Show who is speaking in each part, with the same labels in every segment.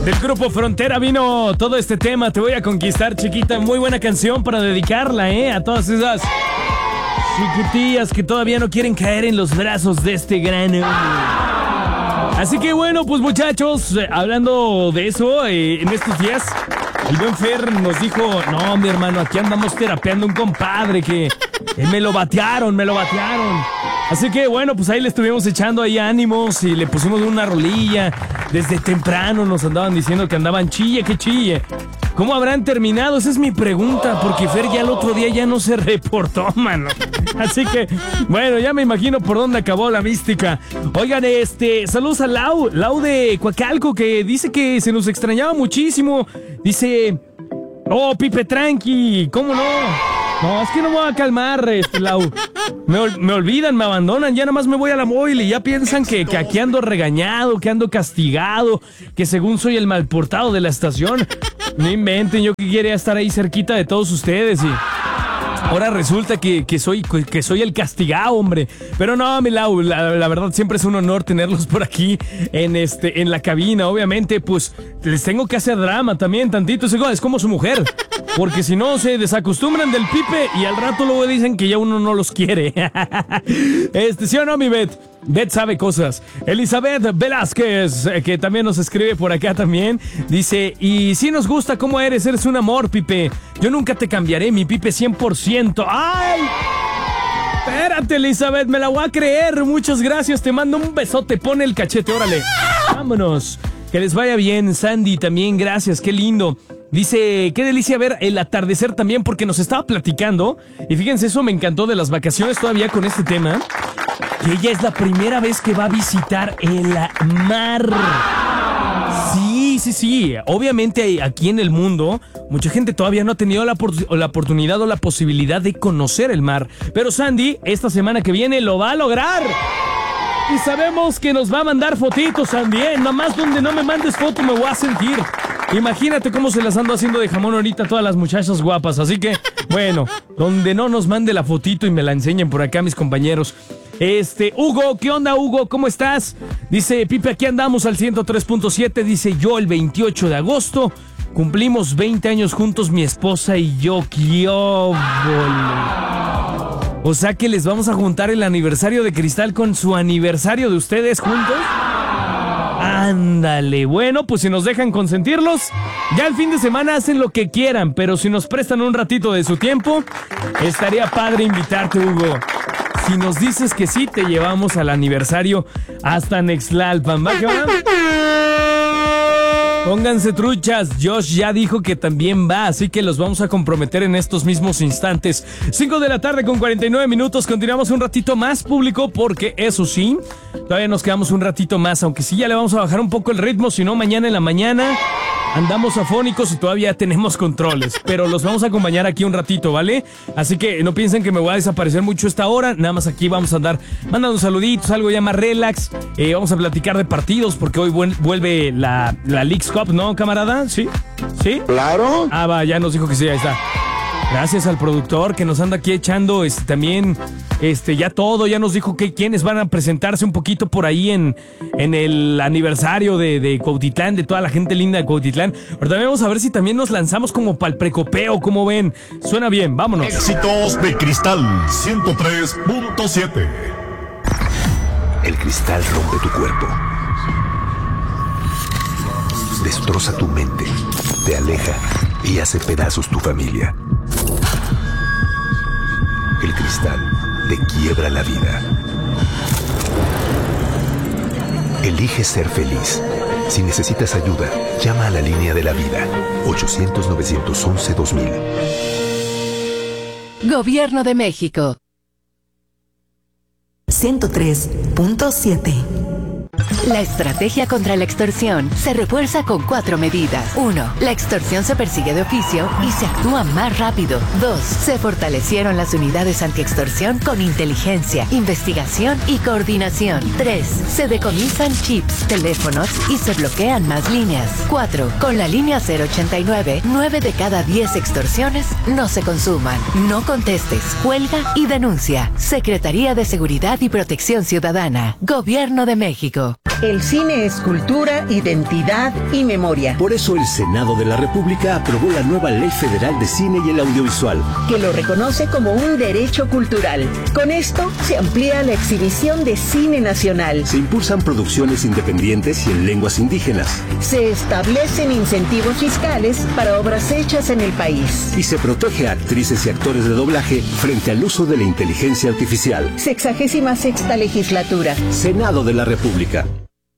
Speaker 1: Del grupo Frontera vino todo este tema, Te voy a conquistar, chiquita. Muy buena canción para dedicarla, a todas esas chiquitillas que todavía no quieren caer en los brazos de este gran hombre. Así que bueno, pues muchachos, hablando de eso, en estos días, el buen Fer nos dijo, no, mi hermano, aquí andamos terapeando un compadre que me lo batearon. Así que bueno, pues ahí le estuvimos echando ahí ánimos y le pusimos una rolilla. Desde temprano nos andaban diciendo que andaban chille. ¿Cómo habrán terminado? Esa es mi pregunta, porque Fer ya el otro día ya no se reportó, mano. Así que, bueno, ya me imagino por dónde acabó la mística. Oigan, saludos a Lau de Coacalco, que dice que se nos extrañaba muchísimo. Dice, oh, Pipe, tranqui, ¿cómo no? No, es que no me voy a calmar, Lau. Me olvidan, me abandonan, ya nada más me voy a la móvil y ya piensan que aquí ando regañado, que ando castigado, que según soy el malportado de la estación. No inventen, yo que quería estar ahí cerquita de todos ustedes y ahora resulta que soy el castigado, hombre. Pero no, mi Lau, la verdad siempre es un honor tenerlos por aquí en la cabina. Obviamente, pues les tengo que hacer drama también tantito. Es como su mujer. Porque si no, se desacostumbran del Pipe y al rato luego dicen que ya uno no los quiere. ¿Sí o no, mi Bet? Bet sabe cosas. Elizabeth Velázquez, que también nos escribe por acá también, dice, y si nos gusta cómo eres un amor, Pipe. Yo nunca te cambiaré, mi Pipe 100%. ¡Ay! Espérate, Elizabeth, me la voy a creer. Muchas gracias, te mando un besote, pone el cachete, órale. Vámonos. Que les vaya bien, Sandy, también gracias, qué lindo. Dice, qué delicia ver el atardecer también, porque nos estaba platicando, y fíjense, eso me encantó de las vacaciones todavía con este tema, que ella es la primera vez que va a visitar el mar. Sí, obviamente aquí en el mundo, mucha gente todavía no ha tenido la oportunidad o la posibilidad de conocer el mar, pero Sandy, esta semana que viene lo va a lograr. Y sabemos que nos va a mandar fotitos también. Nada más donde no me mandes foto me voy a sentir. Imagínate cómo se las ando haciendo de jamón ahorita todas las muchachas guapas. Así que, bueno, donde no nos mande la fotito y me la enseñen por acá mis compañeros. Hugo, ¿qué onda, Hugo? ¿Cómo estás? Dice, Pipe, aquí andamos al 103.7. Dice, yo el 28 de agosto cumplimos 20 años juntos, mi esposa y yo. ¡Qué óvole! O sea que les vamos a juntar el aniversario de Cristal con su aniversario de ustedes juntos. Ándale, bueno, pues si nos dejan consentirlos, ya el fin de semana hacen lo que quieran, pero si nos prestan un ratito de su tiempo, estaría padre invitarte, Hugo. Si nos dices que sí, te llevamos al aniversario hasta Nextlalpan. ¿Va que va? Pónganse truchas, Josh ya dijo que también va, así que los vamos a comprometer en estos mismos instantes. 5 de la tarde con 49 minutos, continuamos un ratito más, público, porque eso sí, todavía nos quedamos un ratito más, aunque sí ya le vamos a bajar un poco el ritmo, si no mañana en la mañana andamos afónicos y todavía tenemos controles, pero los vamos a acompañar aquí un ratito, ¿vale? Así que no piensen que me voy a desaparecer mucho esta hora, nada más aquí vamos a andar mandando saluditos, algo ya más relax, vamos a platicar de partidos, porque hoy vuelve la Leagues Cup, ¿no, camarada? ¿Sí? ¿Sí?
Speaker 2: Claro.
Speaker 1: Ah, va, ya nos dijo que sí, ahí está. Gracias al productor que nos anda aquí echando también ya todo, ya nos dijo que quiénes van a presentarse un poquito por ahí en el aniversario de Cuautitlán, de toda la gente linda de Cuautitlán. Pero también vamos a ver si también nos lanzamos como para el precopeo, como ven. Suena bien, vámonos.
Speaker 3: Éxitos de Cristal 103.7.
Speaker 4: El cristal rompe tu cuerpo, destroza tu mente, te aleja y hace pedazos tu familia. El cristal te quiebra la vida. Elige ser feliz. Si necesitas ayuda, llama a la línea de la vida. 800-911-2000.
Speaker 5: Gobierno de México.
Speaker 6: 103.7.
Speaker 5: La estrategia contra la extorsión se refuerza con 4 medidas. 1. La extorsión se persigue de oficio y se actúa más rápido. 2. Se fortalecieron las unidades antiextorsión con inteligencia, investigación y coordinación. 3. Se decomisan chips, teléfonos y se bloquean más líneas. 4. Con la línea 089, 9 de cada 10 extorsiones no se consuman. No contestes, cuelga y denuncia. Secretaría de Seguridad y Protección Ciudadana. Gobierno de México.
Speaker 2: El cine es cultura, identidad y memoria.
Speaker 3: Por eso el Senado de la República aprobó la nueva Ley Federal de Cine y el Audiovisual,
Speaker 2: que lo reconoce como un derecho cultural. Con esto se amplía la exhibición de cine nacional.
Speaker 3: se impulsan producciones independientes y en lenguas indígenas,
Speaker 2: Se establecen incentivos fiscales para obras hechas en el país.
Speaker 3: y se protege a actrices y actores de doblaje frente al uso de la inteligencia artificial.
Speaker 2: 66ª legislatura.
Speaker 3: Senado de la República.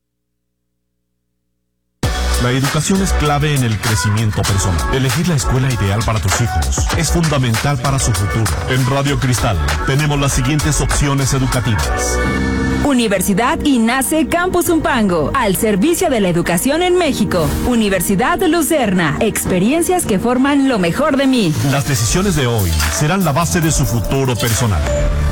Speaker 7: La educación es clave en el crecimiento personal. Elegir la escuela ideal para tus hijos es fundamental para su futuro. En Radio Cristal tenemos las siguientes opciones educativas.
Speaker 8: Universidad INACE Campus Zumpango, al servicio de la educación en México. Universidad Lucerna, experiencias que forman lo mejor de mí.
Speaker 7: Las decisiones de hoy serán la base de su futuro personal.